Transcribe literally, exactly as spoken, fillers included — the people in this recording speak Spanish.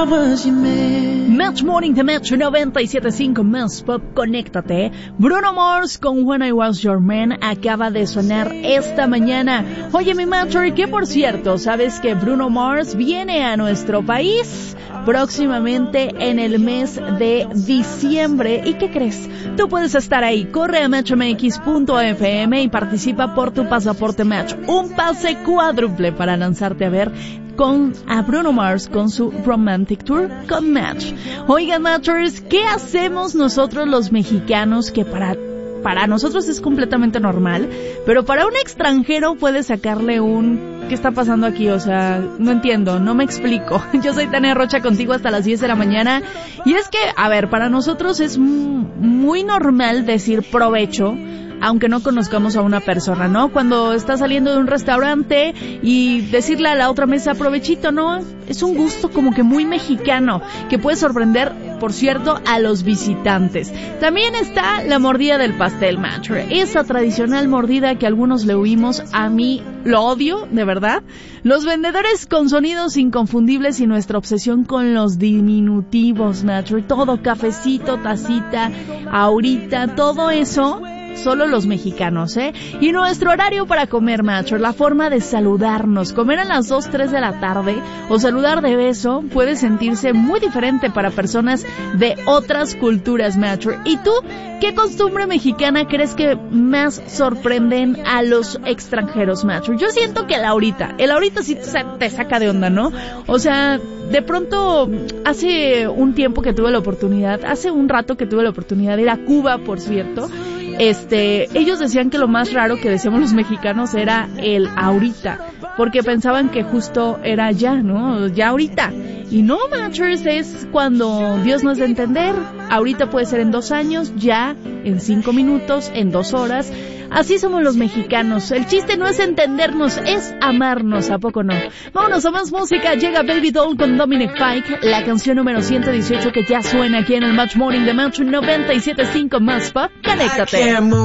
Match Morning de Match noventa y siete punto cinco Más Pop, conéctate. Bruno Mars con When I Was Your Man acaba de sonar esta mañana. Oye, mi Matcher, que por cierto, ¿sabes que Bruno Mars viene a nuestro país próximamente en el mes de diciembre? ¿Y qué crees? Tú puedes estar ahí. Corre a match m x punto f m y participa por tu pasaporte Match. Un pase cuádruple para lanzarte a ver con a Bruno Mars con su Romantic Tour con Match. Oigan, Matchers, ¿qué hacemos nosotros los mexicanos que para para nosotros es completamente normal, pero para un extranjero puede sacarle un ¿qué está pasando aquí? O sea, no entiendo, no me explico. Yo soy Tania Rocha contigo hasta las diez de la mañana. Y es que, a ver, para nosotros es muy normal decir provecho, aunque no conozcamos a una persona, ¿no? Cuando estás saliendo de un restaurante y decirle a la otra mesa provechito, ¿no? Es un gusto como que muy mexicano, que puede sorprender, por cierto, a los visitantes. También está la mordida del pastel, Match. Esa tradicional mordida que algunos le huimos, a mí lo odio, de verdad. Los vendedores con sonidos inconfundibles y nuestra obsesión con los diminutivos, Match. Todo, cafecito, tacita, ahorita, todo eso solo los mexicanos, ¿eh? Y nuestro horario para comer, Match, la forma de saludarnos, comer a las dos, tres de la tarde o saludar de beso puede sentirse muy diferente para personas de otras culturas, Match. ¿Y tú, qué costumbre mexicana crees que más sorprenden a los extranjeros, Match? Yo siento que el ahorita, el ahorita sí te saca de onda, ¿no? O sea, de pronto, hace un tiempo que tuve la oportunidad, hace un rato que tuve la oportunidad de ir a Cuba, por cierto. Este, ellos decían que lo más raro que decíamos los mexicanos era el ahorita, porque pensaban que justo era ya, ¿no? Ya ahorita. Y no, Matchers, es cuando Dios nos da a entender. Ahorita puede ser en dos años, ya, en cinco minutos, en dos horas. Así somos los mexicanos. El chiste no es entendernos, es amarnos, ¿a poco no? Vámonos a más música. Llega Baby Doll con Dominic Fike, la canción número ciento dieciocho que ya suena aquí en el Match Morning de Match noventa y siete punto cinco Más Pop. Conéctate.